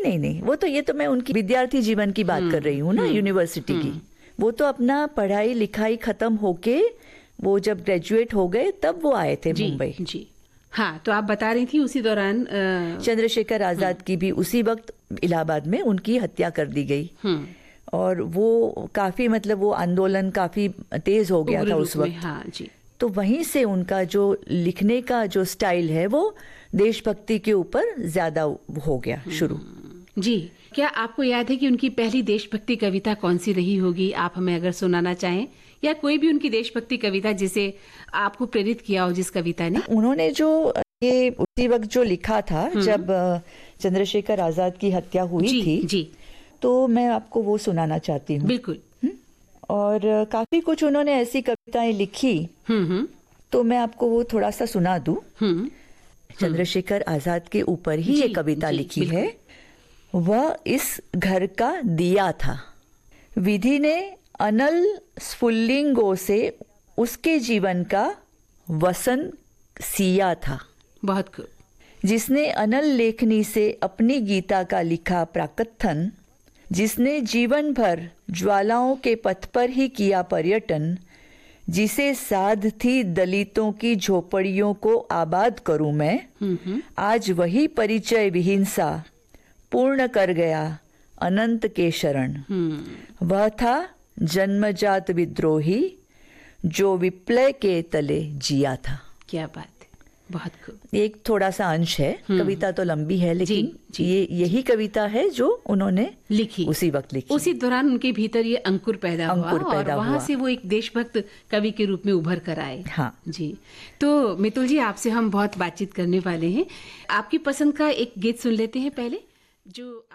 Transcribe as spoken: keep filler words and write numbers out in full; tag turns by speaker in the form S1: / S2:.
S1: नहीं नहीं, वो तो ये तो मैं उनकी विद्यार्थी जीवन की बात कर रही हूँ ना, यूनिवर्सिटी की। वो तो अपना पढ़ाई लिखाई खत्म होके वो जब ग्रेजुएट हो गए तब वो आए थे मुंबई।
S2: जी हाँ, तो आप बता रही थी उसी दौरान आ...
S1: चंद्रशेखर आजाद की भी उसी वक्त इलाहाबाद में उनकी हत्या कर दी गई। और वो काफी मतलब वो आंदोलन काफी तेज हो गया था उस वक्त।
S2: हाँ जी।
S1: तो वहीं से उनका जो लिखने का जो स्टाइल है वो देशभक्ति के ऊपर ज्यादा हो गया शुरू।
S2: जी, क्या आपको याद है कि उनकी पहली देशभक्ति कविता कौन सी रही होगी? आप हमें अगर सुनाना चाहें, या कोई भी उनकी देशभक्ति कविता जिसे आपको प्रेरित किया हो, जिस कविता ने।
S1: उन्होंने जो ये उसी वक्त जो लिखा था जब चंद्रशेखर आजाद की हत्या हुई
S2: जी,
S1: थी
S2: जी।
S1: तो मैं आपको वो सुनाना चाहती हूँ।
S2: बिल्कुल।
S1: और काफी कुछ उन्होंने ऐसी कविताएं लिखी, तो मैं आपको वो थोड़ा सा सुना दूं। चंद्रशेखर आजाद के ऊपर ही ये कविता लिखी है। वह इस घर का दिया था, विधि ने अनल स्फुल्लिंगों से उसके जीवन का वसन सिया था।
S2: बहुत खूब।
S1: जिसने अनल लेखनी से अपनी गीता का लिखा प्राकथन, जिसने जीवन भर ज्वालाओं के पथ पर ही किया पर्यटन, जिसे साध थी दलितों की झोपड़ियों को आबाद करूं मैं, आज वही परिचय विहिंसा पूर्ण कर गया अनंत के शरण। वह था जन्मजात विद्रोही जो विप्लव के तले जिया था।
S2: क्या बात है, बहुत खूब।
S1: एक थोड़ा सा अंश है, कविता तो लंबी है लेकिन जी, जी, ये यही कविता है जो उन्होंने
S2: लिखी,
S1: उसी वक्त लिखी।
S2: उसी दौरान उनके भीतर ये अंकुर पैदा
S1: अंकुर
S2: हुआ
S1: पैदा
S2: और वहां
S1: हुआ।
S2: से वो एक देशभक्त कवि के रूप में उभर कर आए।
S1: हाँ
S2: जी। तो मितुल जी, आपसे हम बहुत बातचीत करने वाले हैं। आपकी पसंद का एक गीत सुन लेते हैं पहले, जो